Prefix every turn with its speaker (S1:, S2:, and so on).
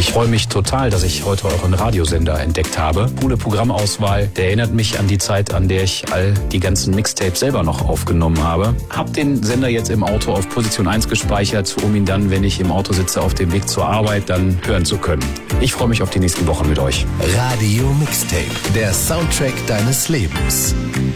S1: Ich freue mich total, dass ich heute euren Radiosender entdeckt habe. Coole Programmauswahl. Der erinnert mich an die Zeit, an der ich all die ganzen Mixtapes selber noch aufgenommen habe. Hab den Sender jetzt im Auto auf Position 1 gespeichert, um ihn dann, wenn ich im Auto sitze, auf dem Weg zur Arbeit, dann hören zu können. Ich freue mich auf die nächsten Wochen mit euch.
S2: Radio Mixtape, der Soundtrack deines Lebens.